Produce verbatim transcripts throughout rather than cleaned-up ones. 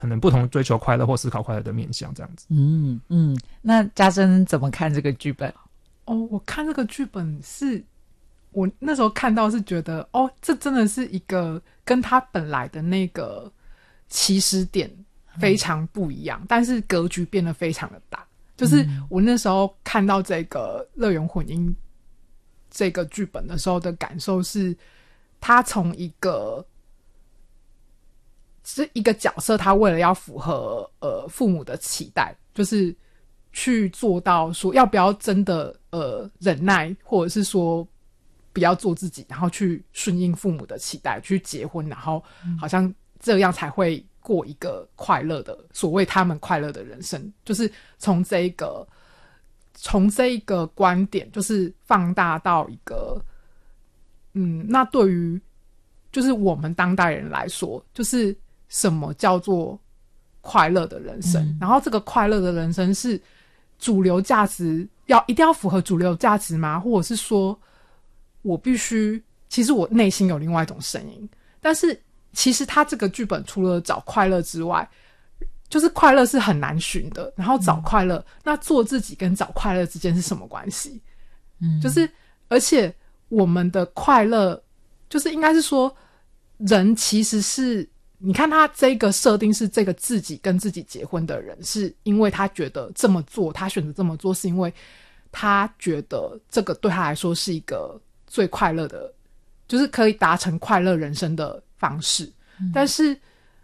可能不同追求快乐或思考快乐的面向这样子。 嗯嗯，那家珍怎么看这个剧本？ 哦，我看这个剧本是，我那时候看到是觉得，哦，这真的是一个跟他本来的那个起始点非常不一样，嗯、但是格局变得非常的大。就是我那时候看到这个乐园混音这个剧本的时候的感受是，他从一个是一个角色，他为了要符合呃父母的期待，就是去做到说要不要真的呃忍耐，或者是说不要做自己，然后去顺应父母的期待去结婚，然后好像这样才会过一个快乐的所谓他们快乐的人生。就是从这一个从这一个观点就是放大到一个嗯，那对于就是我们当代人来说，就是什么叫做快乐的人生、嗯、然后这个快乐的人生是主流价值要一定要符合主流价值吗？或者是说我必须其实我内心有另外一种声音。但是其实他这个剧本除了找快乐之外，就是快乐是很难寻的，然后找快乐、嗯、那做自己跟找快乐之间是什么关系？嗯，就是而且我们的快乐就是应该是说人其实是你看他这个设定是这个自己跟自己结婚的人，是因为他觉得这么做，他选择这么做是因为他觉得这个对他来说是一个最快乐的，就是可以达成快乐人生的方式、嗯、但是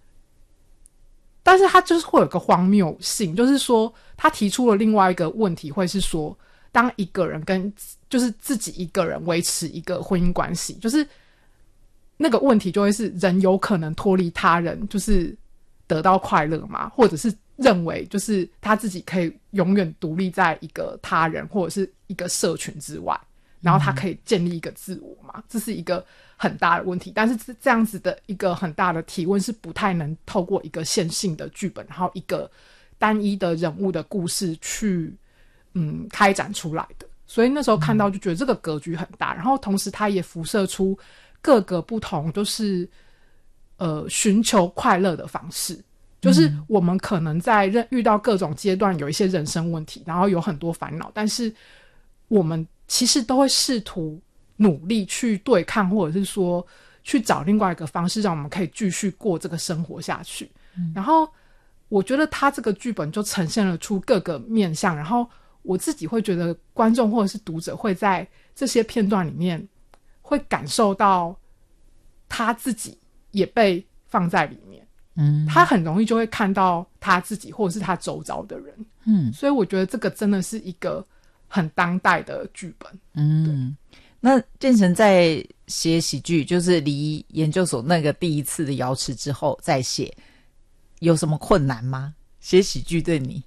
但是他就是会有个荒谬性，就是说他提出了另外一个问题，会是说当一个人跟就是自己一个人维持一个婚姻关系，就是那个问题就会是人有可能脱离他人就是得到快乐吗？或者是认为就是他自己可以永远独立在一个他人或者是一个社群之外，然后他可以建立一个自我吗？这是一个很大的问题。但是这样子的一个很大的提问是不太能透过一个线性的剧本，然后一个单一的人物的故事去嗯开展出来的。所以那时候看到就觉得这个格局很大，然后同时它也辐射出各个不同就是呃寻求快乐的方式。就是我们可能在遇到各种阶段有一些人生问题，然后有很多烦恼，但是我们其实都会试图努力去对抗，或者是说去找另外一个方式让我们可以继续过这个生活下去、嗯、然后我觉得他这个剧本就呈现了出各个面向，然后我自己会觉得观众或者是读者会在这些片段里面会感受到他自己也被放在里面，嗯，他很容易就会看到他自己或者是他周遭的人，嗯，所以我觉得这个真的是一个很当代的剧本。 嗯，那建成在写喜剧，就是离研究所那个第一次的瑶池之后再写，有什么困难吗？写喜剧对你？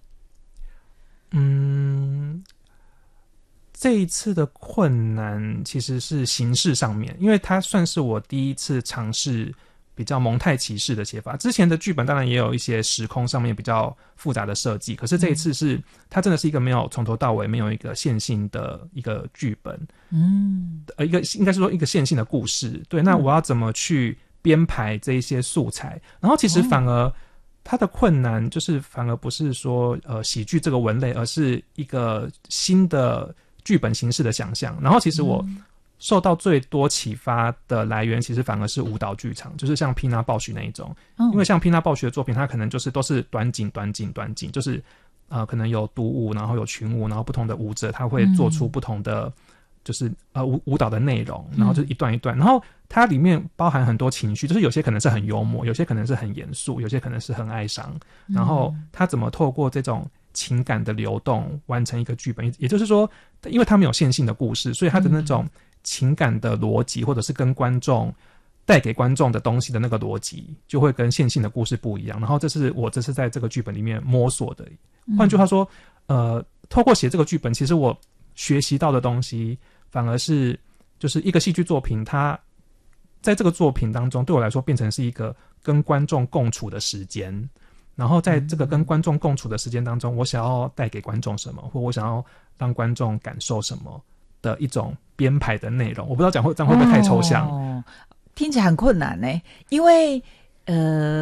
嗯，这一次的困难其实是形式上面，因为它算是我第一次尝试比较蒙太奇式的写法。之前的剧本当然也有一些时空上面比较复杂的设计，可是这一次是、嗯、它真的是一个没有从头到尾没有一个线性的一个剧本，嗯，呃，一个应该是说一个线性的故事。对，那我要怎么去编排这一些素材？然后其实反而它的困难就是反而不是说呃喜剧这个文类，而是一个新的剧本形式的想象。然后其实我、嗯受到最多启发的来源其实反而是舞蹈剧场，就是像 Pina Bausch 那一种、哦、因为像 Pina Bausch 的作品它可能就是都是短景短景短景，就是呃可能有独舞然后有群舞，然后不同的舞者他会做出不同的、嗯、就是呃舞舞蹈的内容，然后就是一段一段、嗯、然后它里面包含很多情绪，就是有些可能是很幽默，有些可能是很严肃，有些可能是很哀伤、嗯、然后它怎么透过这种情感的流动完成一个剧本，也就是说因为它没有线性的故事，所以它的那种、嗯情感的逻辑或者是跟观众带给观众的东西的那个逻辑就会跟线性的故事不一样，然后这是我这是在这个剧本里面摸索的。换句话说呃，透过写这个剧本其实我学习到的东西反而是就是一个戏剧作品，它在这个作品当中对我来说变成是一个跟观众共处的时间，然后在这个跟观众共处的时间当中我想要带给观众什么，或我想要让观众感受什么的一种编排的内容。我不知道讲会这样会不会太抽象、 哦、听起来很困难耶，因为呃，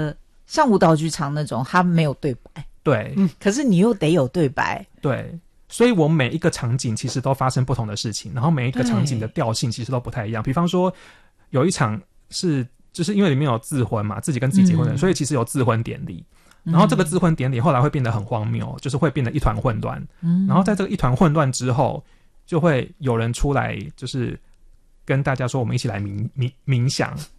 像舞蹈剧场那种，它没有对白， 对， 嗯可是你又得有对白， 对，所以我每一个场景其实都发生不同的事情，然后每一个场景的调性其实都不太一样。比方说，有一场是就是因为里面有自婚嘛，自己跟自己结婚的人， 嗯所以其实有自婚典礼。然后这个自婚典礼后来会变得很荒谬，就是会变得一团混乱。 嗯然后在这个一团混乱之后，就会有人出来，就是跟大家说，我们一起来冥冥冥想，